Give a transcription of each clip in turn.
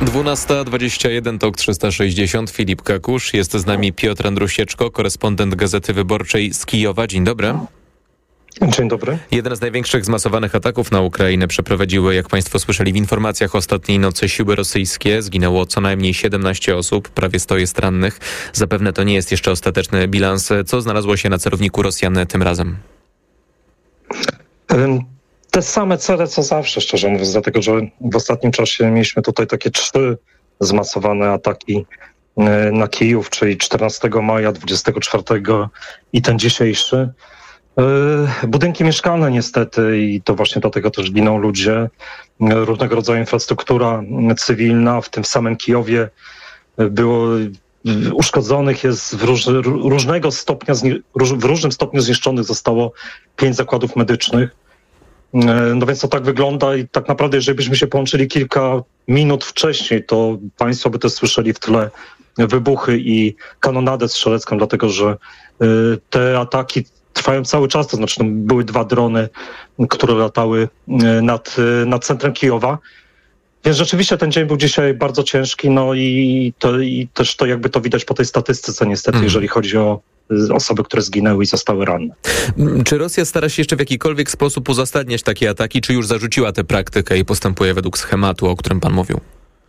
12:21, TOK 360. Filip Kakusz. Jest z nami Piotr Andrusieczko, korespondent Gazety Wyborczej z Kijowa. Dzień dobry. Dzień dobry. Jeden z największych zmasowanych ataków na Ukrainę przeprowadziły, jak państwo słyszeli w informacjach, ostatniej nocy siły rosyjskie. Zginęło co najmniej 17 osób, prawie 100 jest rannych. Zapewne to nie jest jeszcze ostateczny bilans. Co znalazło się na celowniku Rosjan tym razem? Te same cele co zawsze, szczerze mówiąc, dlatego że w ostatnim czasie mieliśmy tutaj takie 3 zmasowane ataki na Kijów, czyli 14 maja, 24 i ten dzisiejszy. Budynki mieszkalne niestety i to właśnie dlatego też giną ludzie. Różnego rodzaju infrastruktura cywilna w tym samym Kijowie było uszkodzonych jest w różnym stopniu zniszczonych zostało 5 zakładów medycznych. No więc to tak wygląda i tak naprawdę, jeżeli byśmy się połączyli kilka minut wcześniej, to państwo by też słyszeli w tle wybuchy i kanonadę strzelecką, dlatego że te ataki trwają cały czas, to znaczy były 2 drony, które latały nad centrem Kijowa. Więc rzeczywiście ten dzień był dzisiaj bardzo ciężki, no i też to jakby to widać po tej statystyce niestety, jeżeli chodzi o osoby, które zginęły i zostały ranne. Czy Rosja stara się jeszcze w jakikolwiek sposób uzasadniać takie ataki, czy już zarzuciła tę praktykę i postępuje według schematu, o którym pan mówił?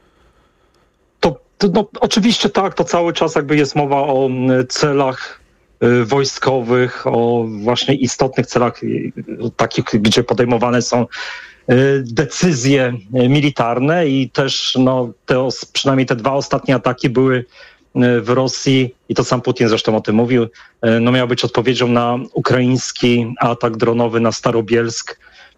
No, oczywiście tak, to cały czas jakby jest mowa o celach wojskowych, o właśnie istotnych celach takich, gdzie podejmowane są decyzje militarne i też przynajmniej te 2 ostatnie ataki były w Rosji, i to sam Putin zresztą o tym mówił, miał być odpowiedzią na ukraiński atak dronowy na Starobielsk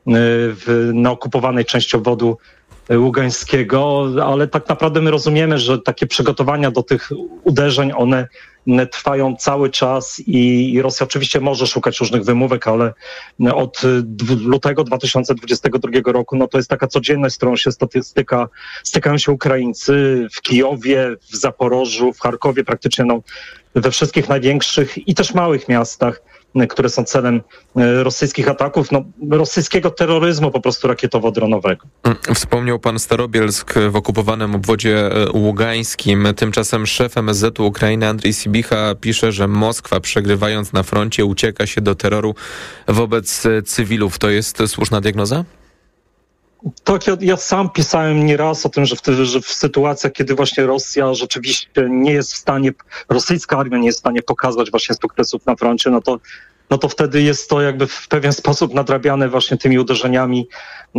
na okupowanej części obwodu ługańskiego, ale tak naprawdę my rozumiemy, że takie przygotowania do tych uderzeń, one trwają cały czas i Rosja oczywiście może szukać różnych wymówek, ale od lutego 2022 roku to jest taka codzienność, z którą się stykają się Ukraińcy w Kijowie, w Zaporożu, w Charkowie, praktycznie we wszystkich największych i też małych miastach, które są celem rosyjskich ataków, rosyjskiego terroryzmu po prostu rakietowo-dronowego. Wspomniał pan Starobielsk w okupowanym obwodzie ługańskim. Tymczasem szef MSZ-u Ukrainy Andrii Sybicha pisze, że Moskwa, przegrywając na froncie, ucieka się do terroru wobec cywilów. To jest słuszna diagnoza? Tak, ja sam pisałem nieraz o tym, że w sytuacjach, kiedy właśnie Rosja rzeczywiście nie jest w stanie, rosyjska armia nie jest w stanie pokazać właśnie sukcesów na froncie, no to wtedy jest to jakby w pewien sposób nadrabiane właśnie tymi uderzeniami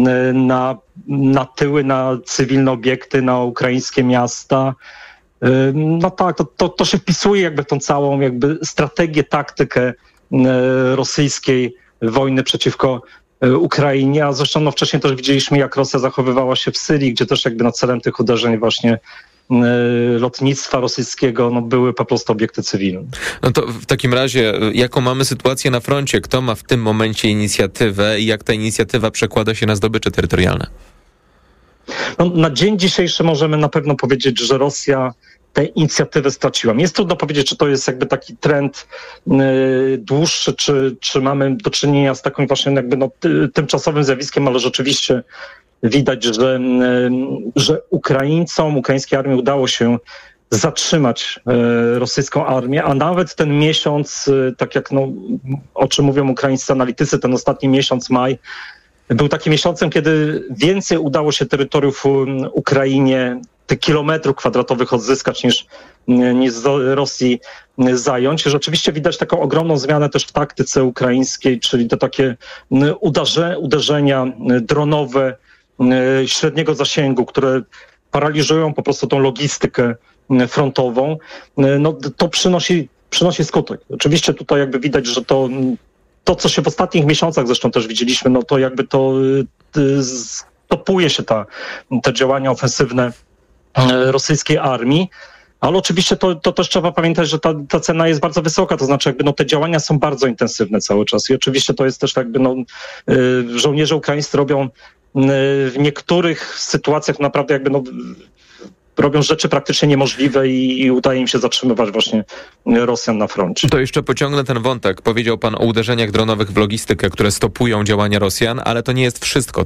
na tyły, na cywilne obiekty, na ukraińskie miasta. No tak, to się wpisuje jakby w tą całą jakby strategię, taktykę rosyjskiej wojny przeciwko Ukrainie, a zresztą wcześniej też widzieliśmy, jak Rosja zachowywała się w Syrii, gdzie też jakby celem tych uderzeń właśnie lotnictwa rosyjskiego były po prostu obiekty cywilne. No to w takim razie, jaką mamy sytuację na froncie? Kto ma w tym momencie inicjatywę i jak ta inicjatywa przekłada się na zdobycze terytorialne? Na dzień dzisiejszy możemy na pewno powiedzieć, że Rosja tę inicjatywę straciła. Mi jest trudno powiedzieć, czy to jest jakby taki trend dłuższy, czy mamy do czynienia z takim właśnie jakby tymczasowym zjawiskiem, ale rzeczywiście widać, że ukraińskiej armii udało się zatrzymać rosyjską armię, a nawet ten miesiąc, tak jak o czym mówią ukraińscy analitycy, ten ostatni miesiąc, maj, był takim miesiącem, kiedy więcej udało się terytoriów Ukrainie, tych kilometrów kwadratowych odzyskać niż z Rosji zająć. Rzeczywiście widać taką ogromną zmianę też w taktyce ukraińskiej, czyli te takie uderzenia dronowe średniego zasięgu, które paraliżują po prostu tą logistykę frontową. To przynosi skutek. Oczywiście tutaj jakby widać, że to, co się w ostatnich miesiącach zresztą też widzieliśmy, to jakby to stopuje się te działania ofensywne rosyjskiej armii, ale oczywiście to też trzeba pamiętać, że ta cena jest bardzo wysoka, to znaczy jakby te działania są bardzo intensywne cały czas i oczywiście to jest też jakby żołnierze ukraińscy robią w niektórych sytuacjach naprawdę jakby robią rzeczy praktycznie niemożliwe i udaje im się zatrzymywać właśnie Rosjan na froncie. To jeszcze pociągnę ten wątek. Powiedział pan o uderzeniach dronowych w logistykę, które stopują działania Rosjan, ale to nie jest wszystko.